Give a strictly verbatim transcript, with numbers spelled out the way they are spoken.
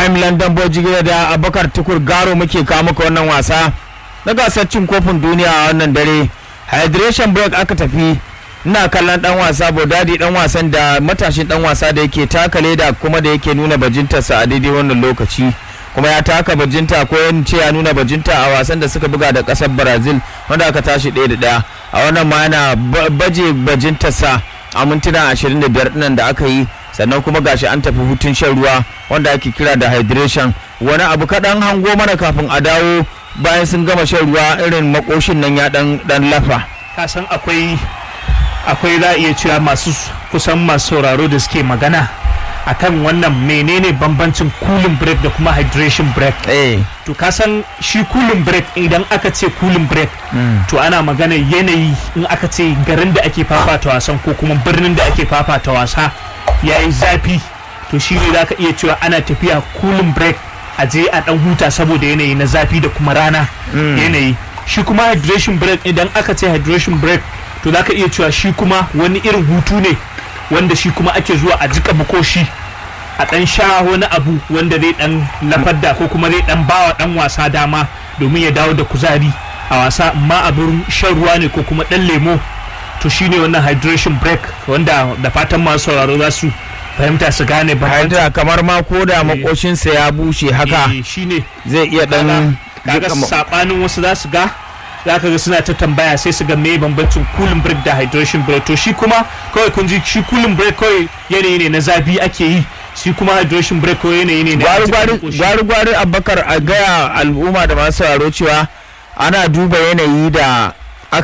Ibrahim London Bojigire da Abubakar Tukur Garo muke kawo maka wannan wasa na gasar cin kofin duniya a wannan dare. Hydration break aka tafi. Ina kallon dan wasa Bodadi, dan wasan da matashin dan wasa da yake taka leda kuma da yake nuna bajintarsa a daidai wannan lokaci. Kuma ya taka bajinta ko yan ce ya nuna bajinta a wasan da suka buga da kasar Brazil wanda aka tashi ɗaya da ɗaya. A wannan ma yana baje bajintarsa a mintuna ashirin da biyar ɗinnan da aka yi. Sannan kuma gashi an tafi hutun shan ruwa wanda ake kira da hydration. Wani abu kaɗan hango mana kafin a dawo bayan sun gama shan ruwa irin makoshin nan ya dan dan lafa. Kasan akwai akwai za a iya cewa masu kusan masu sauraro da suke magana akan wannan menene bambancin cooling break da kuma hydration break. Eh. To kasan shi cooling break idan aka ce cooling break mm. to ana magana yanayi in aka ce garin da ake fafata wasan ko kuma birnin da ake fafata wasa yayi zafi to shi ne za ka iya cewa ana tafiya cooling break a je a dan huta saboda yanayi na zafi da kuma rana mm. yanayi. Shi kuma hydration break idan aka ce hydration break to za ka iya cewa shi kuma wani irin hutu ne wanda shi kuma ake zuwa a jika makoshi a dan sha wani abu wanda zai dan lafadda ko kuma zai dan bawa dan wasa dama domin ya dawo da kuzari a wasa, amma abin shan ruwa ne ko kuma dan lemo to shine wannan hydration break wanda da fatan masu sauraro za su fahimta su gane ba hydra kamar ma ko da makoshinsa ya bushe haka shine zai iya dan kaga sabanin wasu za su ga za ka ga suna ta tambaya sai su ga me bambancin cooling break da hydration break. To shi kuma kawai kun ji shi cooling break kawai yanayi ne na zafi ake yi, shi kuma hydration break kawai yanayi ne na gwari gwari Abubakar a gaya al'umma da masu sauraro cewa ana duba yanayi da